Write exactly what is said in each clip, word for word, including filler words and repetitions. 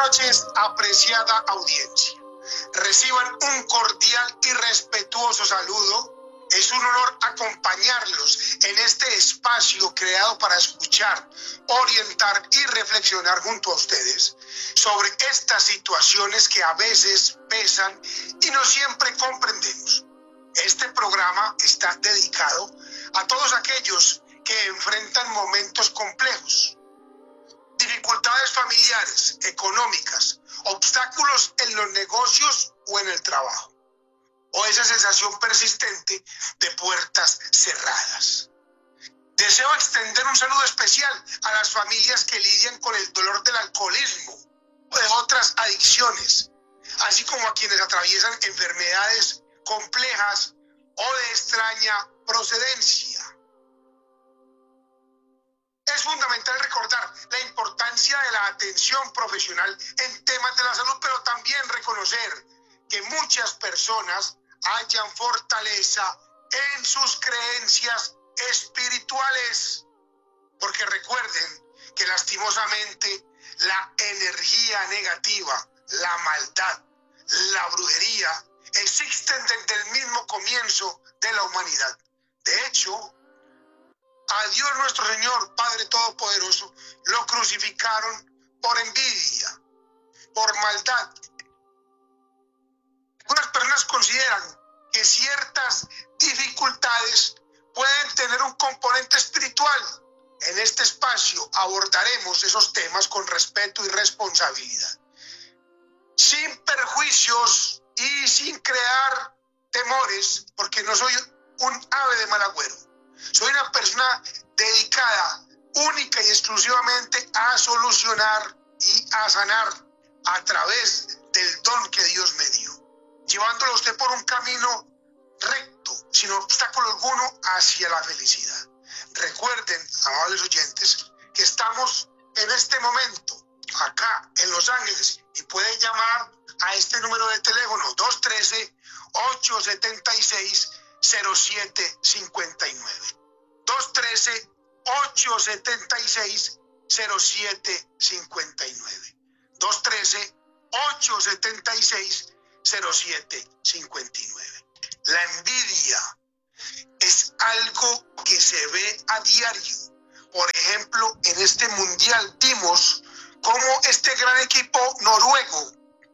noches, apreciada audiencia. Reciban un cordial y respetuoso saludo. Es un honor acompañarlos en este espacio creado para escuchar, orientar y reflexionar junto a ustedes sobre estas situaciones que a veces pesan y no siempre comprendemos. Este programa está dedicado a todos aquellos que enfrentan momentos complejos, dificultades familiares, económicas, obstáculos en los negocios o en el trabajo, o esa sensación persistente de puertas cerradas. Deseo extender un saludo especial a las familias que lidian con el dolor del alcoholismo o de otras adicciones, así como a quienes atraviesan enfermedades complejas o de extraña procedencia. Es fundamental recordar la importancia de la atención profesional en temas de la salud, pero también reconocer que muchas personas hallan fortaleza en sus creencias espirituales, porque recuerden que lastimosamente la energía negativa, la maldad, la brujería existen desde el mismo comienzo de la humanidad. De hecho, a Dios nuestro Señor, Padre Todopoderoso, lo crucificaron por envidia, por maldad. Algunas personas consideran que ciertas dificultades pueden tener un componente espiritual. En este espacio abordaremos esos temas con respeto y responsabilidad, sin perjuicios y sin crear temores, porque no soy un ave de mal agüero. Soy una persona dedicada única y exclusivamente a solucionar y a sanar a través del don que Dios me dio, llevándolo a usted por un camino recto, sin obstáculo alguno, hacia la felicidad. Recuerden, amables oyentes, que estamos en este momento acá en Los Ángeles y pueden llamar a este número de teléfono dos uno tres, ocho siete seis, cero siete cinco nueve. dos uno tres, ocho siete seis, cero siete cinco nueve. dos uno tres, ocho siete seis, cero siete cinco nueve. La envidia es algo que se ve a diario. Por ejemplo, en este mundial vimos cómo este gran equipo noruego,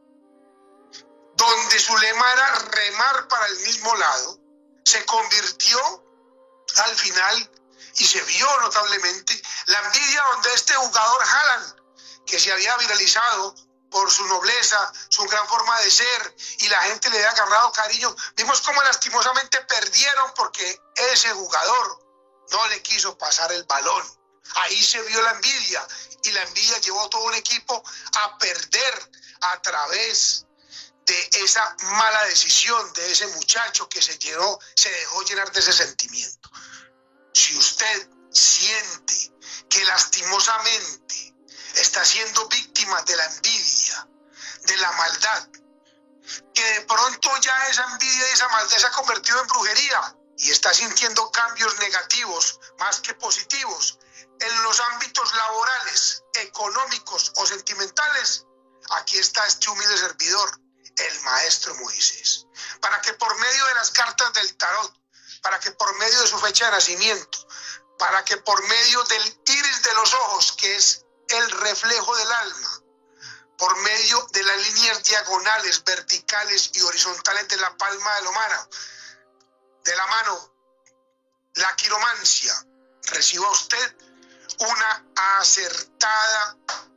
donde su lema era remar para el mismo lado, se convirtió al final y se vio notablemente la envidia donde este jugador Haaland, que se había viralizado por su nobleza, su gran forma de ser, y la gente le había agarrado cariño, vimos cómo lastimosamente perdieron porque ese jugador no le quiso pasar el balón. Ahí se vio la envidia, y la envidia llevó a todo un equipo a perder a través de esa mala decisión de ese muchacho que se llenó, se dejó llenar de ese sentimiento. Si usted siente que lastimosamente está siendo víctima de la envidia, de la maldad, que de pronto ya esa envidia y esa maldad se ha convertido en brujería y está sintiendo cambios negativos más que positivos en los ámbitos laborales, económicos o sentimentales, aquí está este humilde servidor, el maestro Moisés, para que por medio de las cartas del tarot, para que por medio de su fecha de nacimiento, para que por medio del iris de los ojos, que es el reflejo del alma, por medio de las líneas diagonales, verticales y horizontales de la palma de la mano, de la mano, la quiromancia, reciba usted una acertada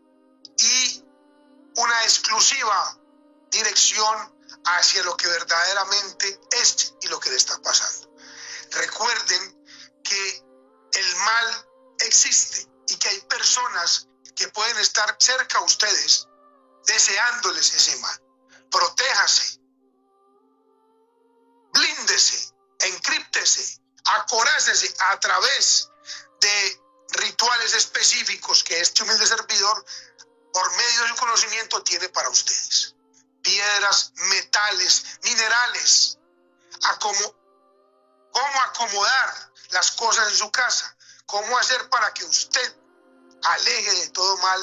y una exclusiva dirección hacia lo que verdaderamente es y lo que le está pasando. Recuerden que el mal existe y que hay personas que pueden estar cerca a ustedes deseándoles ese mal. Protéjase, blíndese, encríptese, acorácese a través de rituales específicos que este humilde servidor, por medio de su conocimiento, tiene para ustedes. Piedras, metales, minerales, a cómo, cómo acomodar las cosas en su casa, cómo hacer para que usted aleje de todo mal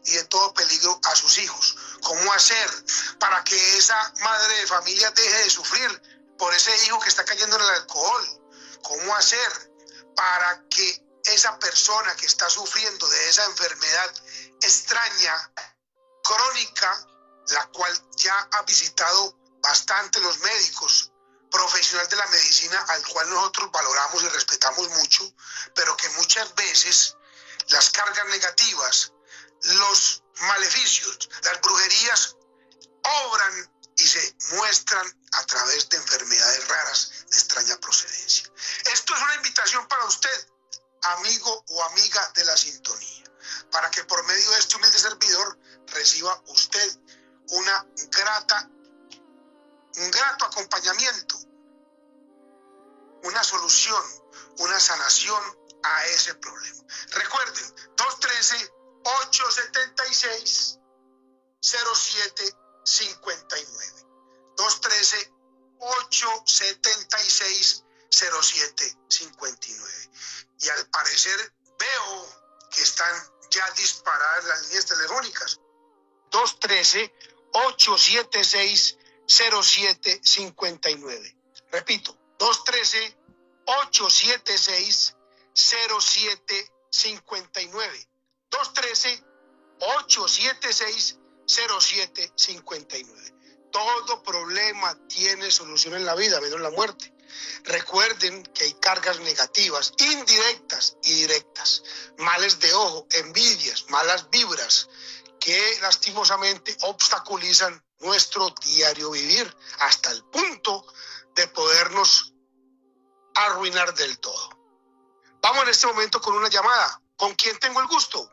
y de todo peligro a sus hijos. ¿Cómo hacer para que esa madre de familia deje de sufrir por ese hijo que está cayendo en el alcohol? ¿Cómo hacer para que esa persona que está sufriendo de esa enfermedad extraña, crónica, la cual ya ha visitado bastante los médicos, profesional de la medicina, al cual nosotros valoramos y respetamos mucho, pero que muchas veces las cargas negativas, los maleficios, las brujerías obran y se muestran a través de enfermedades raras de extraña procedencia? Esto es una invitación para usted, amigo o amiga de la sintonía, para que por medio de este humilde servidor reciba usted una grata, un grato acompañamiento, una solución, una sanación a ese problema. Recuerden, dos uno tres, ocho siete seis, cero siete cinco nueve. dos uno tres, ocho siete seis, cero siete cinco nueve. Y al parecer veo que están ya disparadas las líneas telefónicas. dos uno tres, ocho siete seis, cero siete cinco nueve. Repito, dos uno tres, ocho siete seis, cero siete cinco nueve. dos uno tres, ocho siete seis, cero siete cinco nueve. Todo problema tiene solución en la vida, menos la muerte. Recuerden que hay cargas negativas, indirectas y directas, males de ojo, envidias, malas vibras, que lastimosamente obstaculizan nuestro diario vivir hasta el punto de podernos arruinar del todo. Vamos en este momento con una llamada. ¿Con quién tengo el gusto?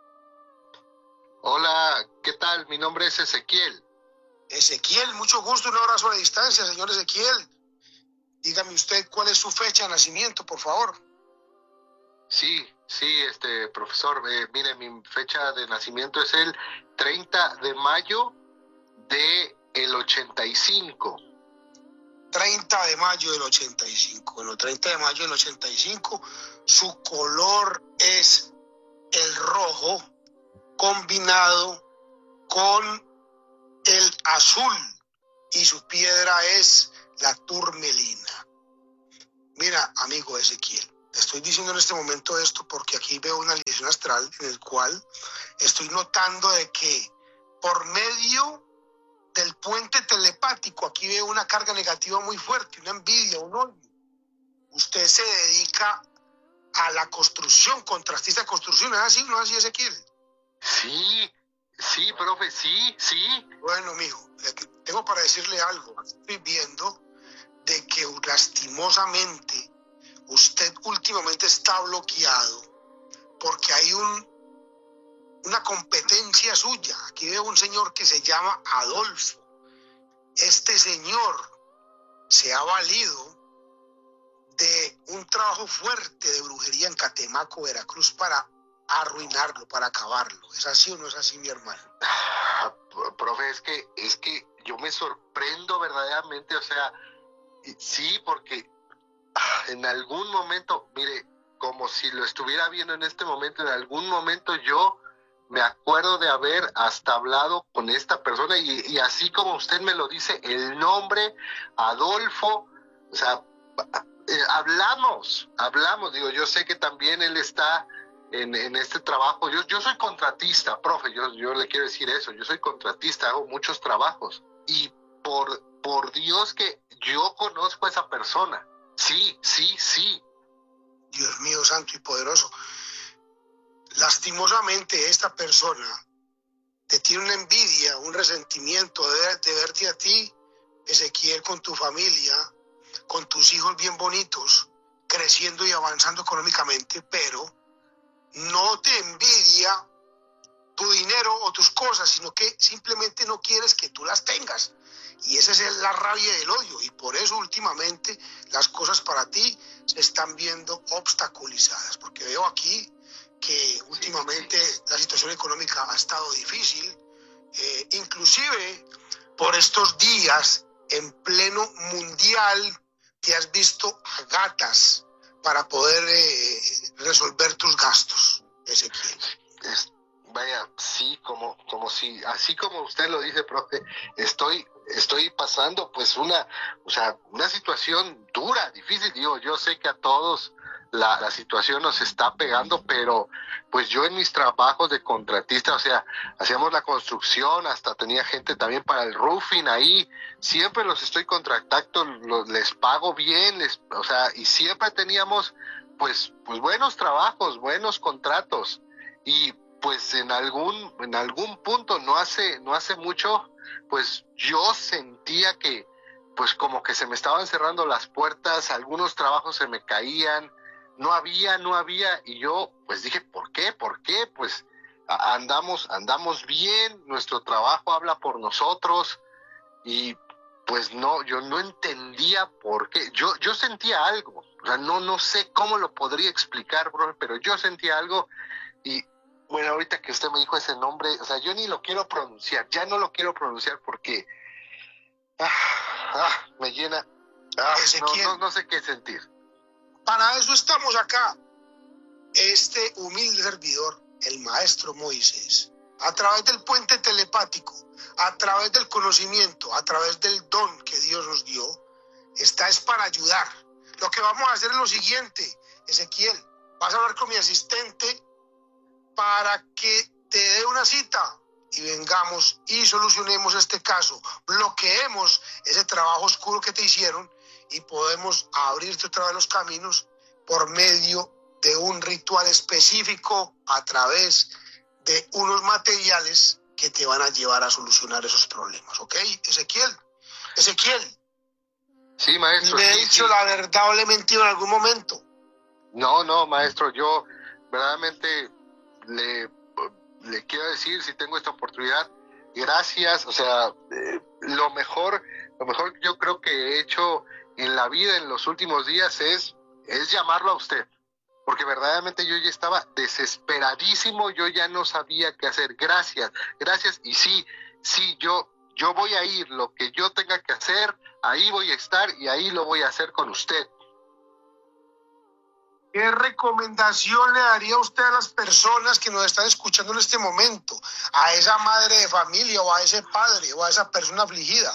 Hola, ¿qué tal? Mi nombre es Ezequiel. Ezequiel, mucho gusto, un abrazo a la distancia, señor Ezequiel. Dígame usted cuál es su fecha de nacimiento, por favor. Sí, sí, este profesor, eh, mire, mi fecha de nacimiento es el treinta de mayo del ochenta y cinco. treinta de mayo del ochenta y cinco. Bueno, treinta de mayo del ochenta y cinco, su color es el rojo combinado con el azul y su piedra es la turmelina. Mira, amigo Ezequiel, te estoy diciendo en este momento esto porque aquí veo una alineación astral en el cual estoy notando de que por medio del puente telepático, aquí veo una carga negativa muy fuerte, una envidia, un odio. Usted se dedica a la construcción, contrastista de construcción, ¿es así? ¿No es así, Ezequiel? Sí, sí, profe, sí, sí. Bueno, mijo, tengo para decirle algo. Estoy viendo de que lastimosamente usted últimamente está bloqueado porque hay un, una competencia suya. Aquí veo un señor que se llama Adolfo. Este señor se ha valido de un trabajo fuerte de brujería en Catemaco, Veracruz, para arruinarlo, para acabarlo. ¿Es así o no es así, mi hermano? Ah, profe, es que, es que yo me sorprendo verdaderamente, o sea, sí, porque en algún momento, mire, como si lo estuviera viendo en este momento, en algún momento yo me acuerdo de haber hasta hablado con esta persona y, y así como usted me lo dice, el nombre, Adolfo, o sea, eh, hablamos, hablamos, digo, yo sé que también él está en, en este trabajo, yo, yo soy contratista, profe, yo, yo le quiero decir eso, yo soy contratista, hago muchos trabajos y por, por Dios que yo conozco a esa persona, sí, sí, sí. Dios mío, santo y poderoso. Lastimosamente esta persona te tiene una envidia, un resentimiento de, de verte a ti, Ezequiel, con tu familia, con tus hijos bien bonitos, creciendo y avanzando económicamente, pero no te envidia tu dinero o tus cosas, sino que simplemente no quieres que tú las tengas. Y esa es la rabia y el odio, y por eso últimamente las cosas para ti se están viendo obstaculizadas, porque veo aquí que últimamente la situación económica ha estado difícil, eh, inclusive por estos días en pleno mundial te has visto a gatas para poder eh, resolver tus gastos, Ezequiel. Es, vaya, sí, como, como si, así como usted lo dice, profe, estoy, estoy pasando pues una, o sea, una situación dura, difícil. Digo, yo sé que a todos la, la situación nos está pegando, pero pues yo en mis trabajos de contratista, o sea, hacíamos la construcción, hasta tenía gente también para el roofing ahí, siempre los estoy contratando, los, les pago bien, les, o sea, y siempre teníamos pues, pues buenos trabajos, buenos contratos, y pues en algún, en algún punto, no hace, no hace mucho, pues yo sentía que pues como que se me estaban cerrando las puertas, algunos trabajos se me caían, no había, no había, y yo pues dije, ¿por qué? ¿Por qué? Pues a- andamos, andamos bien, nuestro trabajo habla por nosotros, y pues no, yo no entendía por qué, yo, yo sentía algo, o sea, no, no sé cómo lo podría explicar, bro, pero yo sentía algo, y bueno, ahorita que usted me dijo ese nombre, o sea, yo ni lo quiero pronunciar, ya no lo quiero pronunciar porque ah, ah, me llena, ah, no, no, no sé qué sentir. Para eso estamos acá. Este humilde servidor, el maestro Moisés, a través del puente telepático, a través del conocimiento, a través del don que Dios nos dio, está es para ayudar. Lo que vamos a hacer es lo siguiente, Ezequiel, vas a hablar con mi asistente para que te dé una cita y vengamos y solucionemos este caso, bloqueemos ese trabajo oscuro que te hicieron y podemos abrirte otra vez los caminos por medio de un ritual específico a través de unos materiales que te van a llevar a solucionar esos problemas, ¿ok? Ezequiel, Ezequiel. Sí, maestro. ¿Me he sí, dicho sí. la verdad o le he mentido en algún momento? No, no, maestro, yo verdaderamente le, le quiero decir, si tengo esta oportunidad, gracias, o sea, eh, lo mejor, lo mejor que yo creo que he hecho en la vida en los últimos días es, es llamarlo a usted, porque verdaderamente yo ya estaba desesperadísimo, yo ya no sabía qué hacer. Gracias, gracias, y sí, sí, yo, yo voy a ir, lo que yo tenga que hacer, ahí voy a estar y ahí lo voy a hacer con usted. ¿Qué recomendación le daría usted a las personas que nos están escuchando en este momento? A esa madre de familia o a ese padre o a esa persona afligida.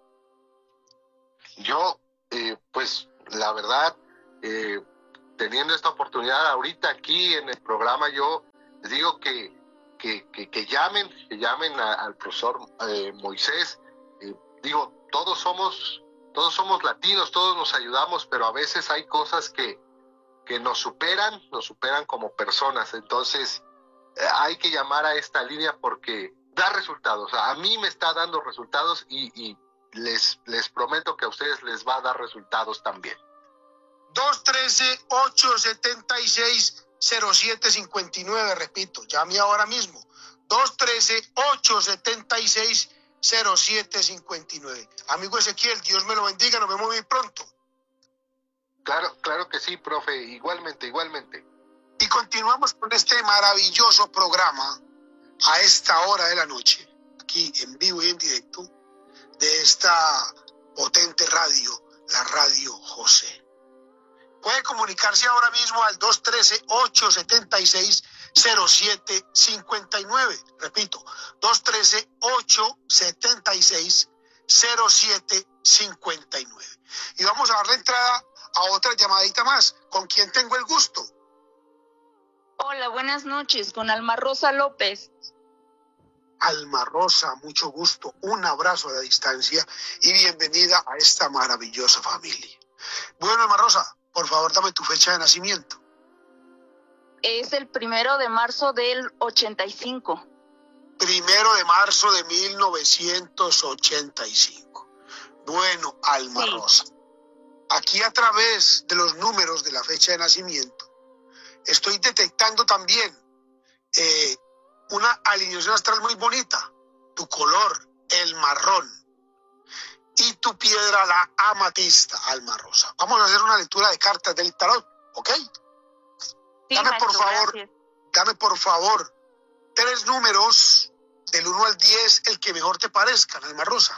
Yo, eh, pues, la verdad, eh, teniendo esta oportunidad ahorita aquí en el programa, yo les digo que, que, que, que llamen, que llamen a, al profesor eh, Moisés. Eh, digo, todos somos, todos somos latinos, todos nos ayudamos, pero a veces hay cosas que, que nos superan, nos superan como personas. Entonces, eh, hay que llamar a esta línea porque da resultados. A mí me está dando resultados y, y les, les prometo que a ustedes les va a dar resultados también. dos uno tres, ocho siete seis, cero siete cinco nueve, repito, llame ahora mismo. dos uno tres, ocho siete seis, cero siete cinco nueve. Amigo Ezequiel, Dios me lo bendiga, nos vemos muy pronto. Claro, claro que sí, profe, igualmente, igualmente. Y continuamos con este maravilloso programa a esta hora de la noche, aquí en vivo y en directo, de esta potente radio, la Radio José. Puede comunicarse ahora mismo al dos uno tres, ocho siete seis, cero siete cinco nueve. Repito, dos uno tres, ocho siete seis, cero siete cinco nueve. Y vamos a darle entrada a otra llamadita más. ¿Con quién tengo el gusto? Hola, buenas noches, con Alma Rosa López. Alma Rosa, mucho gusto, un abrazo a la distancia y bienvenida a esta maravillosa familia. Bueno, Alma Rosa, por favor, dame tu fecha de nacimiento. Es el primero de marzo del ochenta y cinco. Primero de marzo de mil novecientos ochenta y cinco. Bueno, Alma Sí. Rosa, aquí a través de los números de la fecha de nacimiento, estoy detectando también eh, una alineación astral muy bonita. Tu color, el marrón, y tu piedra, la amatista, Alma Rosa. Vamos a hacer una lectura de cartas del tarot, ¿ok? Sí, dame maestro, por favor, gracias. dame por favor tres números del uno al diez, el que mejor te parezcan, Alma Rosa.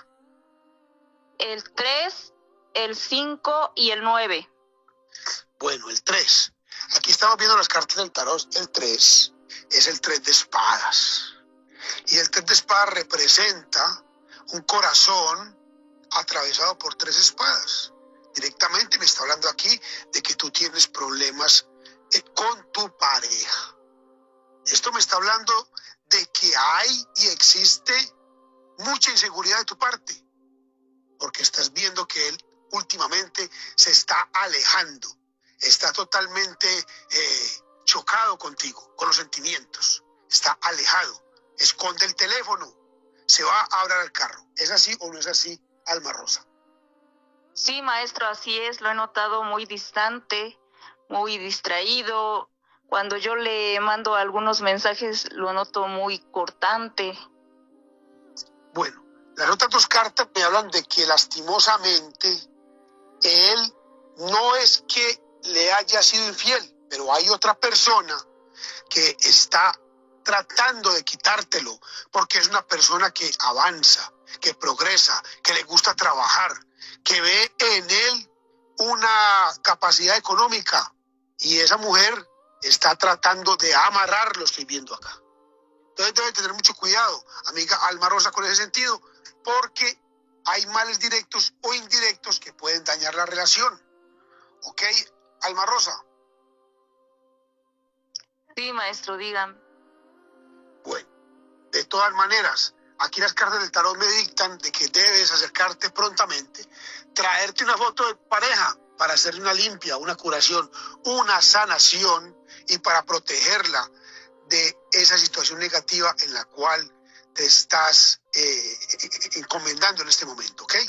El tres, el cinco y el nueve. Bueno, el tres. Aquí estamos viendo las cartas del tarot. El tres, es el tres de espadas. Y el tres de espadas representa un corazón atravesado por tres espadas. Directamente me está hablando aquí de que tú tienes problemas con tu pareja. Esto me está hablando de que hay y existe mucha inseguridad de tu parte, porque estás viendo que él últimamente se está alejando, está totalmente eh, chocado contigo, con los sentimientos, está alejado, esconde el teléfono, se va a hablar al carro. ¿Es así o no es así, Alma Rosa? Sí, maestro, así es, lo he notado muy distante, muy distraído. Cuando yo le mando algunos mensajes, lo noto muy cortante. Bueno, las otras dos cartas me hablan de que lastimosamente él no es que le haya sido infiel, pero hay otra persona que está tratando de quitártelo, porque es una persona que avanza, que progresa, que le gusta trabajar, que ve en él una capacidad económica, y esa mujer está tratando de amarrarlo, estoy viendo acá. Entonces debe tener mucho cuidado, amiga Alma Rosa, con ese sentido, porque hay males directos o indirectos que pueden dañar la relación. ¿Ok, Alma Rosa? Sí, maestro, dígame. Bueno, de todas maneras, aquí las cartas del tarot me dictan de que debes acercarte prontamente, traerte una foto de pareja para hacerle una limpia, una curación, una sanación, y para protegerla de esa situación negativa en la cual te estás eh, encomendando en este momento, ¿ok?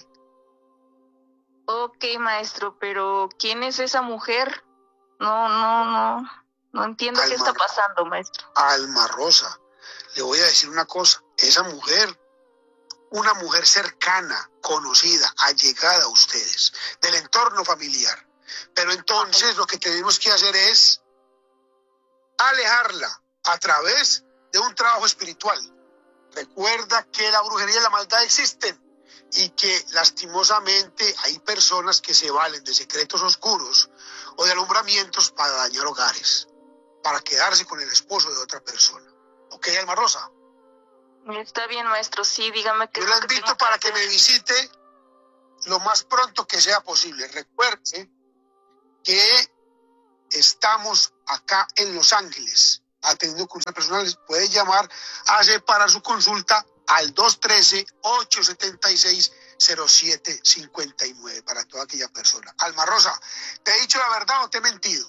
Ok, maestro, pero ¿quién es esa mujer? No, no, no, no entiendo Alma, qué está pasando, maestro. Alma Rosa, le voy a decir una cosa, esa mujer, una mujer cercana, conocida, allegada a ustedes, del entorno familiar, pero entonces lo que tenemos que hacer es alejarla a través de un trabajo espiritual. Recuerda que la brujería y la maldad existen y que lastimosamente hay personas que se valen de secretos oscuros o de alumbramientos para dañar hogares, para quedarse con el esposo de otra persona. ¿Ok, Alma Rosa? Está bien, maestro, sí, dígame qué Yo es la lo que invito tengo para que que me hacer. visite lo más pronto que sea posible. Recuerde que estamos acá en Los Ángeles atendiendo consultas personales. Puede llamar a separar su consulta al dos uno tres, ocho siete seis, cero siete cinco nueve para toda aquella persona. Alma Rosa, ¿te he dicho la verdad o te he mentido?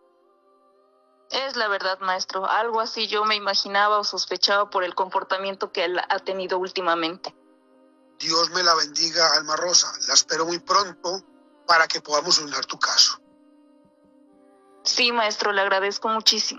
Es la verdad, maestro. Algo así yo me imaginaba o sospechaba por el comportamiento que él ha tenido últimamente. Dios me la bendiga, Alma Rosa. La espero muy pronto para que podamos solucionar tu caso. Sí, maestro, le agradezco muchísimo.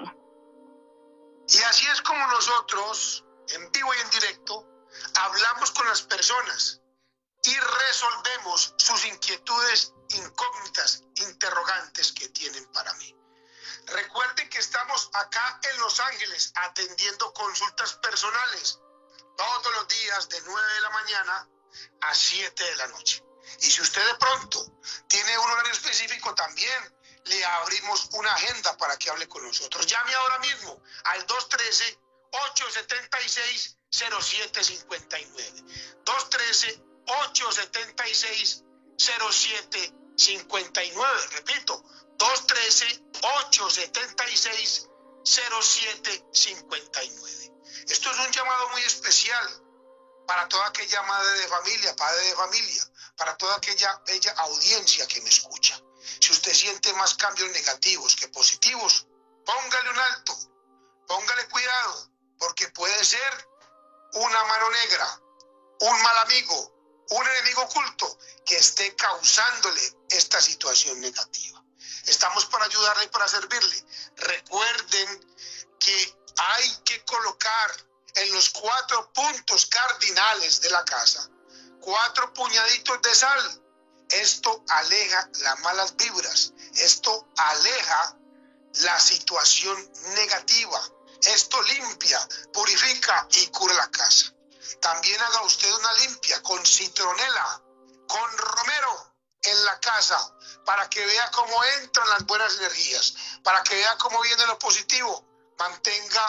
Y así es como nosotros, en vivo y en directo, hablamos con las personas y resolvemos sus inquietudes, incógnitas, interrogantes que tienen para mí. Recuerden que estamos acá en Los Ángeles atendiendo consultas personales todos los días de nueve de la mañana a siete de la noche. Y si usted de pronto tiene un horario específico, también le abrimos una agenda para que hable con nosotros. Llame ahora mismo al dos uno tres, ocho siete seis, cero siete cinco nueve. dos uno tres, ocho siete seis, cero siete cinco nueve. Repito, dos uno tres, ocho siete seis, cero siete cinco nueve. Esto es un llamado muy especial para toda aquella madre de familia, padre de familia, para toda aquella bella audiencia que me escucha. Si usted siente más cambios negativos que positivos, póngale un alto, póngale cuidado, porque puede ser una mano negra, un mal amigo, un enemigo oculto que esté causándole esta situación negativa. Estamos para ayudarle y para servirle. Recuerden que hay que colocar en los cuatro puntos cardinales de la casa cuatro puñaditos de sal. Esto aleja las malas vibras, esto aleja la situación negativa, esto limpia, purifica y cura la casa. También haga usted una limpia con citronela, con romero en la casa, para que vea cómo entran las buenas energías, para que vea cómo viene lo positivo. Mantenga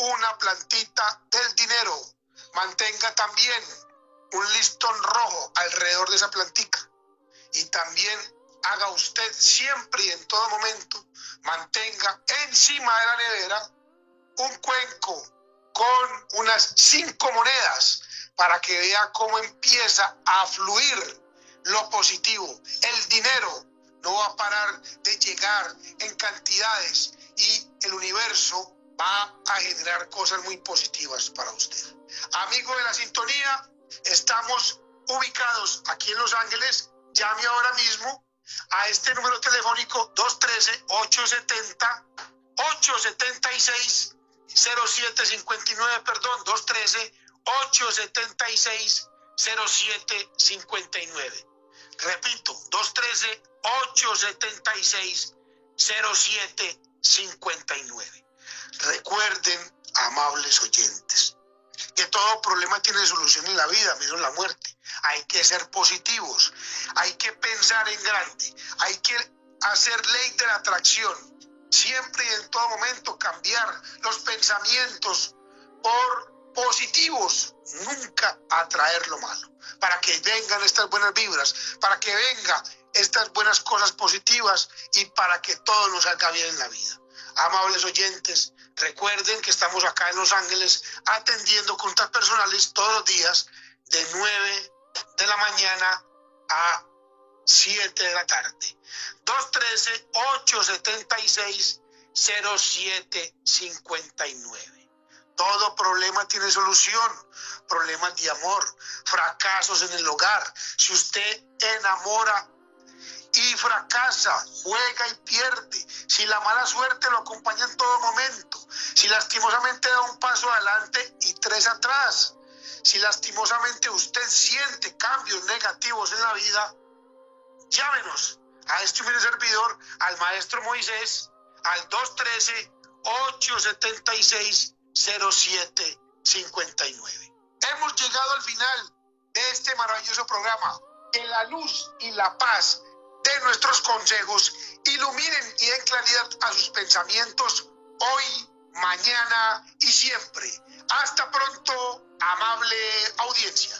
una plantita del dinero. Mantenga también un listón rojo alrededor de esa plantica. Y también haga usted siempre y en todo momento, mantenga encima de la nevera un cuenco con unas cinco monedas para que vea cómo empieza a fluir lo positivo. El dinero no va a parar de llegar en cantidades y el universo va a generar cosas muy positivas para usted. Amigo de la sintonía, estamos ubicados aquí en Los Ángeles. Llame ahora mismo a este número telefónico dos uno tres, ocho siete cero, ocho siete seis, cero siete cinco nueve, perdón, dos uno tres, ocho siete seis, cero siete cinco nueve. Repito, dos uno tres, ocho siete seis, cero siete cinco nueve. Recuerden, amables oyentes, que todo problema tiene solución en la vida, menos la muerte. Hay que ser positivos, hay que pensar en grande, hay que hacer ley de la atracción. Siempre y en todo momento cambiar los pensamientos por positivos, nunca atraer lo malo, para que vengan estas buenas vibras, para que vengan estas buenas cosas positivas y para que todo nos salga bien en la vida. Amables oyentes, recuerden que estamos acá en Los Ángeles atendiendo consultas personales todos los días de nueve de la mañana a siete de la tarde. dos uno tres, ocho siete seis, cero siete cinco nueve. Todo problema tiene solución. Problemas de amor, fracasos en el hogar. Si usted enamora y fracasa, juega y pierde, si la mala suerte lo acompaña en todo momento, si lastimosamente da un paso adelante y tres atrás, si lastimosamente usted siente cambios negativos en la vida, llámenos a este humilde servidor, al maestro Moisés, al dos uno tres, ocho siete seis, cero siete cinco nueve. Hemos llegado al final de este maravilloso programa. Que la luz y la paz de nuestros consejos iluminen y den claridad a sus pensamientos hoy, mañana y siempre. Hasta pronto, amable audiencia.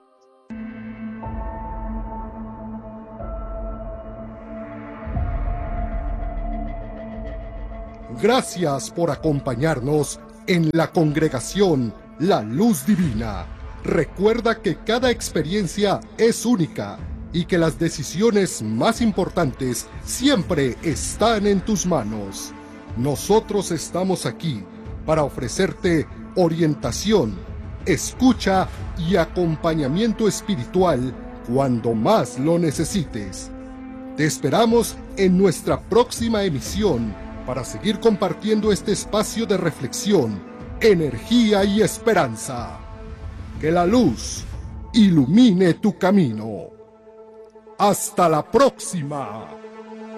Gracias por acompañarnos en la congregación La Luz Divina. Recuerda que cada experiencia es única y que las decisiones más importantes siempre están en tus manos. Nosotros estamos aquí para ofrecerte orientación, escucha y acompañamiento espiritual cuando más lo necesites. Te esperamos en nuestra próxima emisión para seguir compartiendo este espacio de reflexión, energía y esperanza. Que la luz ilumine tu camino. ¡Hasta la próxima!